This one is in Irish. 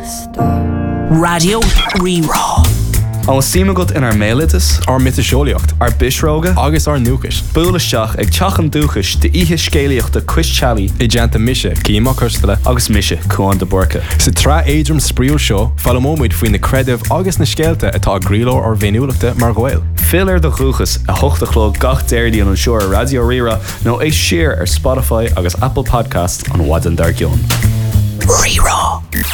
Radio Rerá. An síime go in mélitas, ar mitaseolaíocht, ar bisróga, agus ar núchas. Búlaisteach ag teachan dúchas de ihe scéalaíochta Chris-Chalí I deanta mise, címa chustala. agus mise chuan de borca. Sa trá éidrim spríúil seo, fallamóid faoin na creidimh agus na scéalta atá gríló ar bhéniúlachta mar ghail. Filar de chuchas a hochtachló gach déirdí an seoir Radio Rira nó é siar ar Spotify agus Apple Podcast an Wadan Dargion. Rerá.